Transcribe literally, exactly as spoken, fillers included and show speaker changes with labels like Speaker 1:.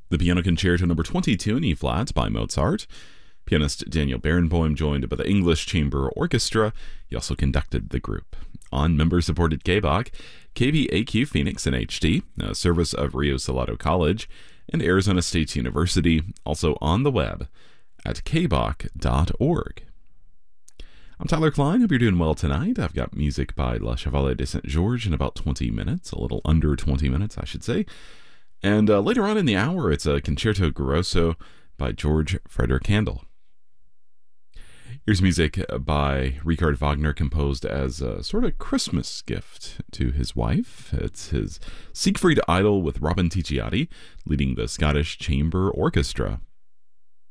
Speaker 1: The Piano Concerto number twenty-two in E-flat by Mozart. Pianist Daniel Barenboim joined by the English Chamber Orchestra. He also conducted the group. On member-supported K B O C, K B A Q Phoenix in H D, a service of Rio Salado College, and Arizona State University, also on the web at k b o c dot org. I'm Tyler Klein. Hope you're doing well tonight. I've got music by La Chevalier de Saint-Georges in about twenty minutes, a little under twenty minutes, I should say. And uh, later on in the hour, it's a Concerto Grosso by George Frederick Handel. Here's music by Richard Wagner, composed as a sort of Christmas gift to his wife. It's his Siegfried Idol with Robin Ticciati leading the Scottish Chamber Orchestra.